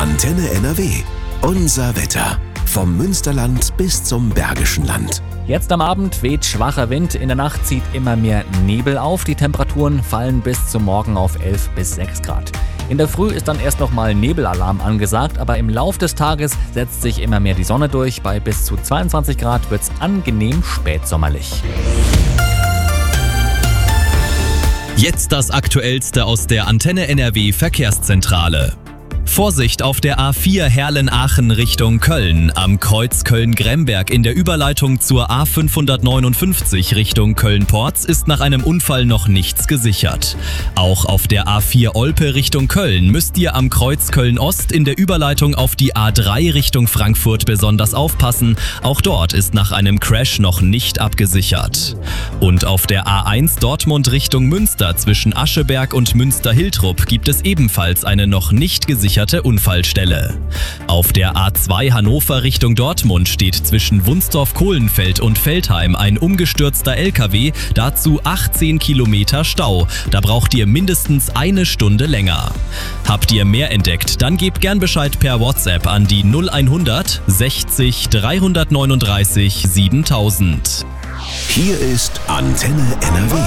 Antenne NRW. Unser Wetter. Vom Münsterland bis zum Bergischen Land. Jetzt am Abend weht schwacher Wind, in der Nacht zieht immer mehr Nebel auf. Die Temperaturen fallen bis zum Morgen auf 11 bis 6 Grad. In der Früh ist dann erst nochmal Nebelalarm angesagt, aber im Lauf des Tages setzt sich immer mehr die Sonne durch. Bei bis zu 22 Grad wird's angenehm spätsommerlich. Jetzt das Aktuellste aus der Antenne NRW Verkehrszentrale. Vorsicht auf der A4 Herlen-Aachen Richtung Köln. Am Kreuz Köln-Gremberg in der Überleitung zur A559 Richtung Köln-Porz ist nach einem Unfall noch nichts gesichert. Auch auf der A4 Olpe Richtung Köln müsst ihr am Kreuz Köln-Ost in der Überleitung auf die A3 Richtung Frankfurt besonders aufpassen. Auch dort ist nach einem Crash noch nicht abgesichert. Und auf der A1 Dortmund Richtung Münster zwischen Ascheberg und Münster-Hiltrup gibt es ebenfalls eine noch nicht gesicherte Unfallstelle. Auf der A2 Hannover Richtung Dortmund steht zwischen Wunsdorf-Kohlenfeld und Veltheim ein umgestürzter LKW, dazu 18 Kilometer Stau. Da braucht ihr mindestens eine Stunde länger. Habt ihr mehr entdeckt, dann gebt gern Bescheid per WhatsApp an die 0100 60 339 7000. Hier ist Antenne NRW.